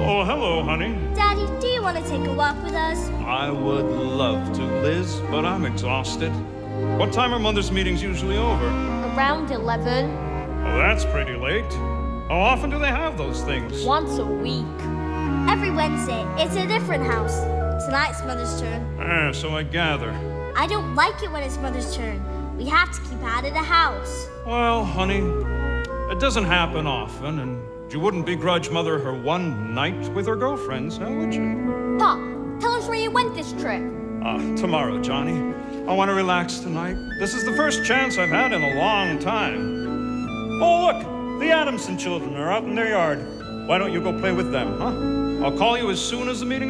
Oh, hello, honey. Daddy, do you want to take a walk with us? I would love to, Liz, but I'm exhausted. What time are Mother's meetings usually over? Around 11. Oh, that's pretty late. How often do they have those things? Once a week. Every Wednesday, it's a different house. Tonight's Mother's turn. So I gather. I don't like it when it's Mother's turn. We have to keep out of the house. Well, honey, it doesn't happen often, and you wouldn't begrudge Mother her one night with her girlfriends, now would you? Pop, tell us where you went this trip. Tomorrow, Johnny. I want to relax tonight. This is the first chance I've had in a long time. Oh, look! The Adamson children are out in their yard. Why don't you go play with them, huh? I'll call you as soon as the meeting